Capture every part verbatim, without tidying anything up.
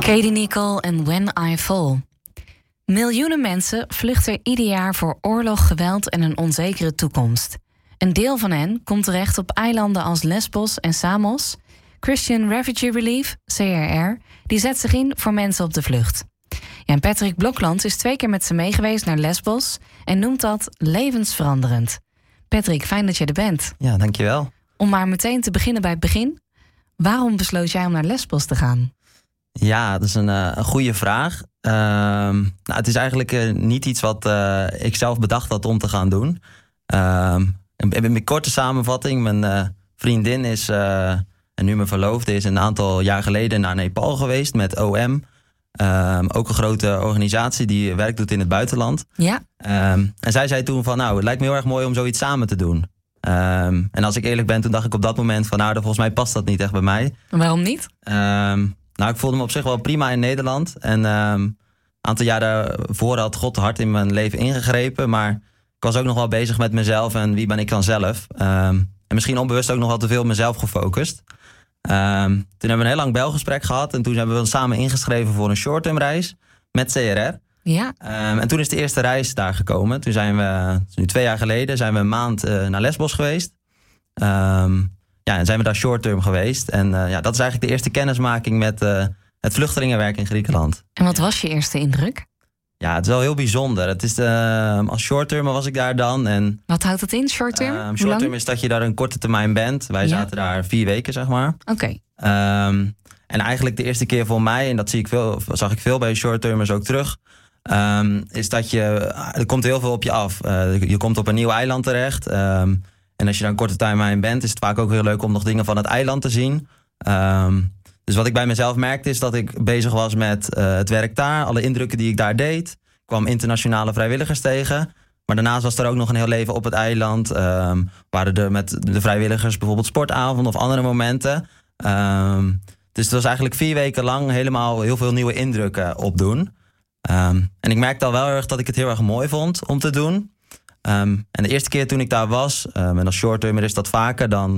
Katie Nichol en When I Fall. Miljoenen mensen vluchten ieder jaar voor oorlog, geweld en een onzekere toekomst. Een deel van hen komt terecht op eilanden als Lesbos en Samos. Christian Refugee Relief, C R R, die zet zich in voor mensen op de vlucht. Ja, en Patrick Blokland is twee keer met ze meegeweest naar Lesbos en noemt dat levensveranderend. Patrick, fijn dat je er bent. Ja, dankjewel. Om maar meteen te beginnen bij het begin. Waarom besloot jij om naar Lesbos te gaan? Ja, dat is een, uh, een goede vraag. Uh, nou, het is eigenlijk uh, niet iets wat uh, ik zelf bedacht had om te gaan doen. Uh, in een korte samenvatting, mijn uh, vriendin is, uh, en nu mijn verloofde, is een aantal jaar geleden naar Nepal geweest met O M. Uh, ook een grote organisatie die werk doet in het buitenland. Ja. Uh, en zij zei toen van, nou, het lijkt me heel erg mooi om zoiets samen te doen. Uh, en als ik eerlijk ben, toen dacht ik op dat moment van, nou, volgens mij past dat niet echt bij mij. Waarom niet? Uh, Nou, ik voelde me op zich wel prima in Nederland. En een um, aantal jaren voor had God hard in mijn leven ingegrepen. Maar ik was ook nog wel bezig met mezelf en wie ben ik dan zelf. Um, en misschien onbewust ook nog wel te veel op mezelf gefocust. Um, toen hebben we een heel lang belgesprek gehad. En toen hebben we ons samen ingeschreven voor een short-term reis met C R R. Ja. Um, en toen is de eerste reis daar gekomen. Toen zijn we, nu twee jaar geleden, zijn we een maand uh, naar Lesbos geweest. Um, Ja, en zijn we daar short-term geweest. En uh, ja, dat is eigenlijk de eerste kennismaking met uh, het vluchtelingenwerk in Griekenland. En wat was je eerste indruk? Ja, het is wel heel bijzonder. Het is, uh, als short-termer was ik daar dan. En, wat houdt het in, short-term? Uh, short-term is dat je daar een korte termijn bent. Wij ja. zaten daar vier weken, zeg maar. Oké. Okay. Um, en eigenlijk de eerste keer voor mij, en dat zie ik veel, zag ik veel bij short-termers ook terug, um, is dat je, er komt heel veel op je af. Uh, je komt op een nieuw eiland terecht. Um, En als je daar een korte termijn bent, is het vaak ook heel leuk om nog dingen van het eiland te zien. Um, dus wat ik bij mezelf merkte, is dat ik bezig was met uh, het werk daar. Alle indrukken die ik daar deed. Ik kwam internationale vrijwilligers tegen. Maar daarnaast was er ook nog een heel leven op het eiland. Um, waren er met de vrijwilligers bijvoorbeeld sportavonden of andere momenten. Um, dus het was eigenlijk vier weken lang helemaal heel veel nieuwe indrukken opdoen. Um, en ik merkte al wel erg dat ik het heel erg mooi vond om te doen. Um, en de eerste keer toen ik daar was, um, en als short-termer is dat vaker, dan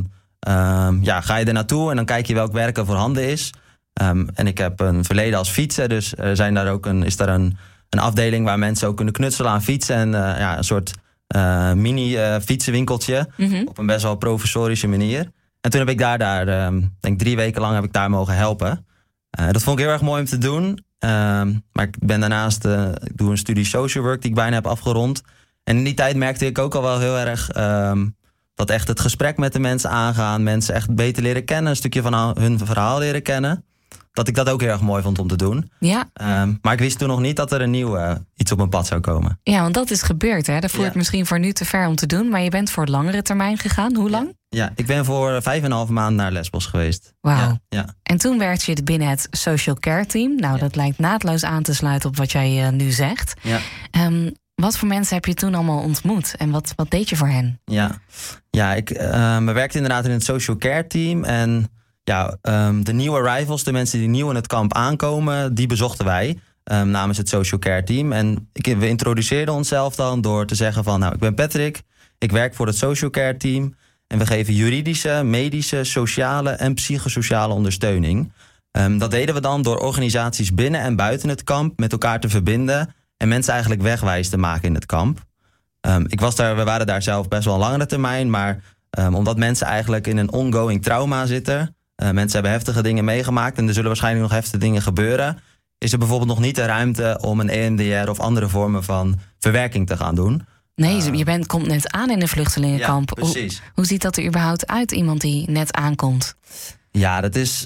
um, ja, ga je er naartoe en dan kijk je welk werk er voorhanden is. Um, en ik heb een verleden als fietser, dus er zijn daar ook een, is daar een, een afdeling waar mensen ook kunnen knutselen aan fietsen. En uh, ja, een soort uh, mini-fietsenwinkeltje uh, mm-hmm. op een best wel professorische manier. En toen heb ik daar, daar um, denk drie weken lang heb ik daar mogen helpen. Uh, dat vond ik heel erg mooi om te doen. Um, maar ik ben daarnaast, uh, ik doe een studie social work die ik bijna heb afgerond. En in die tijd merkte ik ook al wel heel erg um, dat echt het gesprek met de mensen aangaan, mensen echt beter leren kennen, een stukje van hun verhaal leren kennen. Dat ik dat ook heel erg mooi vond om te doen. Ja. Um, maar ik wist toen nog niet dat er een nieuw uh, iets op mijn pad zou komen. Ja, want dat is gebeurd, hè? Dat voert ja. misschien voor nu te ver om te doen, maar je bent voor langere termijn gegaan. Hoe lang? Ja, ja ik ben voor vijf en een half maand naar Lesbos geweest. Wauw. Ja, ja. En toen werkte je binnen het social care team. Nou, ja. dat lijkt naadloos aan te sluiten op wat jij uh, nu zegt. Ja. Um, Wat voor mensen heb je toen allemaal ontmoet? En wat, wat deed je voor hen? Ja, ja ik uh, we werkten inderdaad in het social care team. En ja, um, de nieuwe arrivals, de mensen die nieuw in het kamp aankomen, die bezochten wij um, namens het social care team. En ik, we introduceerden onszelf dan door te zeggen van, nou, ik ben Patrick. Ik werk voor het social care team. En we geven juridische, medische, sociale en psychosociale ondersteuning. Um, dat deden we dan door organisaties binnen en buiten het kamp met elkaar te verbinden en mensen eigenlijk wegwijs te maken in het kamp. Um, ik was daar, we waren daar zelf best wel een langere termijn, maar um, omdat mensen eigenlijk in een ongoing trauma zitten, uh, mensen hebben heftige dingen meegemaakt en er zullen waarschijnlijk nog heftige dingen gebeuren, is er bijvoorbeeld nog niet de ruimte om een E M D R of andere vormen van verwerking te gaan doen. Nee, uh, je bent, komt net aan in een vluchtelingenkamp. Ja, precies. Hoe, hoe ziet dat er überhaupt uit, iemand die net aankomt? Ja, dat is,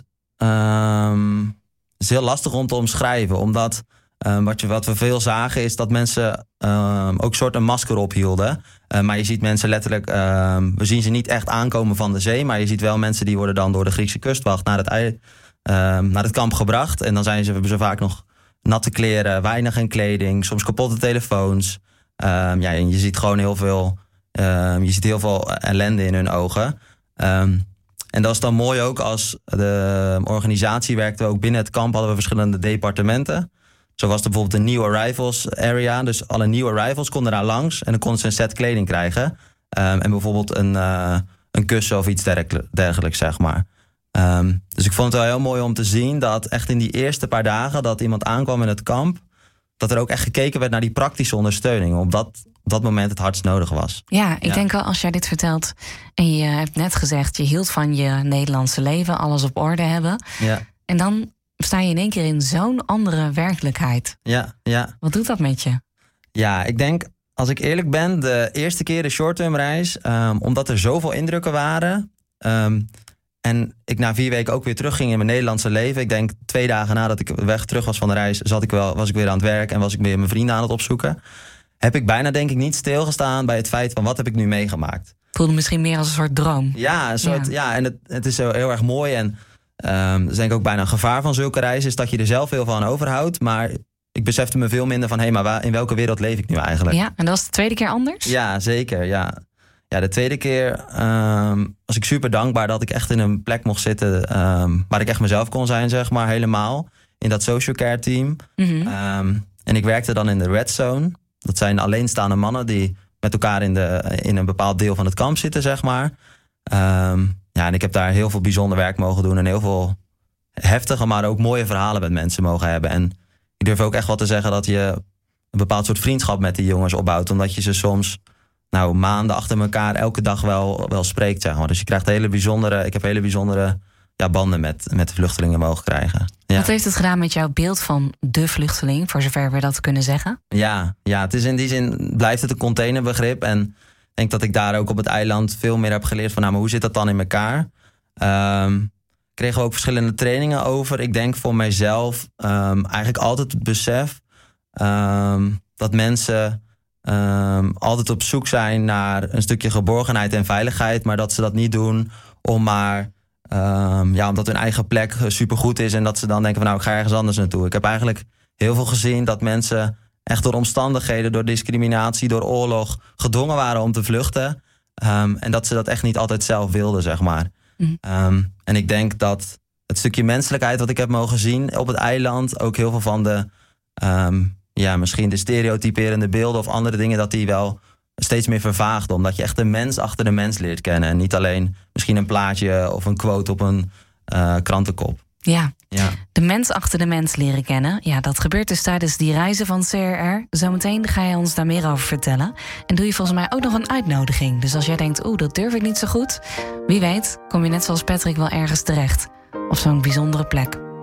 um, is heel lastig om te omschrijven, omdat Um, wat, je, wat we veel zagen is dat mensen um, ook soort een masker ophielden. Uh, maar je ziet mensen letterlijk, um, we zien ze niet echt aankomen van de zee, maar je ziet wel mensen die worden dan door de Griekse kustwacht naar het, um, naar het kamp gebracht. En dan zijn ze, hebben ze vaak nog natte kleren, weinig in kleding, soms kapotte telefoons. Um, ja, en je ziet gewoon heel veel, um, je ziet heel veel ellende in hun ogen. Um, en dat is dan mooi ook als de organisatie werkte ook binnen het kamp, hadden we verschillende departementen. Zo was er bijvoorbeeld een new arrivals area. Dus alle new arrivals konden daar langs en dan konden ze een set kleding krijgen. Um, en bijvoorbeeld een, uh, een kussen of iets dergelijks, zeg maar. Um, dus ik vond het wel heel mooi om te zien dat echt in die eerste paar dagen dat iemand aankwam in het kamp, dat er ook echt gekeken werd naar die praktische ondersteuning. Op dat, op dat moment het hardst nodig was. Ja, ik ja. denk wel als jij dit vertelt en je hebt net gezegd, je hield van je Nederlandse leven, alles op orde hebben. Ja. En dan sta je in één keer in zo'n andere werkelijkheid. Ja, ja. Wat doet dat met je? Ja, ik denk, als ik eerlijk ben, de eerste keer de short-term reis, um, omdat er zoveel indrukken waren. Um, en ik na vier weken ook weer terugging in mijn Nederlandse leven. Ik denk twee dagen nadat ik weg terug was van de reis, zat ik wel, was ik weer aan het werk en was ik weer mijn vrienden aan het opzoeken. Heb ik bijna denk ik niet stilgestaan bij het feit van wat heb ik nu meegemaakt. Voelde misschien meer als een soort droom. Ja, een soort, ja. ja en het, het is zo heel erg mooi. En um, dat is denk ik ook bijna een gevaar van zulke reizen, is dat je er zelf heel veel aan overhoudt. Maar ik besefte me veel minder van, hé, hey, maar waar, in welke wereld leef ik nu eigenlijk? Ja, en dat was de tweede keer anders? Ja, zeker, ja. Ja, de tweede keer um, was ik super dankbaar dat ik echt in een plek mocht zitten um, waar ik echt mezelf kon zijn, zeg maar, helemaal. In dat social care team. Mm-hmm. Um, en ik werkte dan in de Red Zone. Dat zijn alleenstaande mannen die met elkaar in, de, in een bepaald deel van het kamp zitten, zeg maar. Um, ja, en ik heb daar heel veel bijzonder werk mogen doen en heel veel heftige, maar ook mooie verhalen met mensen mogen hebben. En ik durf ook echt wel te zeggen dat je een bepaald soort vriendschap met die jongens opbouwt, omdat je ze soms nou, maanden achter elkaar elke dag wel, wel spreekt, zeg maar. Dus je krijgt hele bijzondere, ik heb hele bijzondere ja, banden met, met de vluchtelingen mogen krijgen. Ja. Wat heeft het gedaan met jouw beeld van de vluchteling, voor zover we dat kunnen zeggen? Ja, ja, het is in die zin, blijft het een containerbegrip. En ik denk dat ik daar ook op het eiland veel meer heb geleerd van, nou, maar hoe zit dat dan in elkaar? Um, kregen we ook verschillende trainingen over. Ik denk voor mijzelf um, eigenlijk altijd het besef um, dat mensen Um, altijd op zoek zijn naar een stukje geborgenheid en veiligheid, maar dat ze dat niet doen om maar um, ja, omdat hun eigen plek supergoed is en dat ze dan denken van nou, ik ga ergens anders naartoe. Ik heb eigenlijk heel veel gezien dat mensen echt door omstandigheden, door discriminatie, door oorlog gedwongen waren om te vluchten. Um, en dat ze dat echt niet altijd zelf wilden, zeg maar. Mm. Um, en ik denk dat het stukje menselijkheid wat ik heb mogen zien op het eiland, ook heel veel van de um, ja, misschien de stereotyperende beelden of andere dingen, dat die wel steeds meer vervaagd. Omdat je echt de mens achter de mens leert kennen. En niet alleen misschien een plaatje of een quote op een uh, krantenkop. Ja. ja, de mens achter de mens leren kennen. Ja, dat gebeurt dus tijdens die reizen van C R R. Zometeen ga je ons daar meer over vertellen. En doe je volgens mij ook nog een uitnodiging. Dus als jij denkt, oeh, dat durf ik niet zo goed. Wie weet, kom je net zoals Patrick wel ergens terecht. Op zo'n bijzondere plek.